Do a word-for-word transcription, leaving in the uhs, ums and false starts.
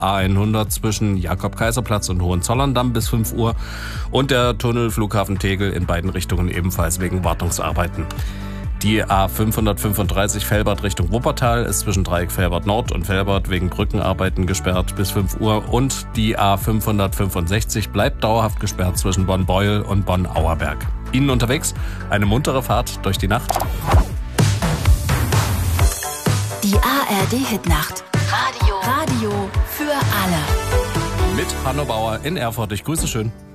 A hundert zwischen Jakob-Kaiser-Platz und Hohenzollern-Damm bis fünf Uhr und der Tunnel Flughafen Tegel in beiden Richtungen ebenfalls wegen Wartungsarbeiten. Die A fünfhundertfünfunddreißig Velbert Richtung Wuppertal ist zwischen Dreieck Velbert Nord und Velbert wegen Brückenarbeiten gesperrt bis fünf Uhr und die A fünfhundertfünfundsechzig bleibt dauerhaft gesperrt zwischen Bonn-Beuel und Bonn-Auerberg. Ihnen unterwegs eine muntere Fahrt durch die Nacht. Die A R D-Hitnacht. Radio. Radio für alle. Mit Hanno Bauer in Erfurt. Ich grüße schön.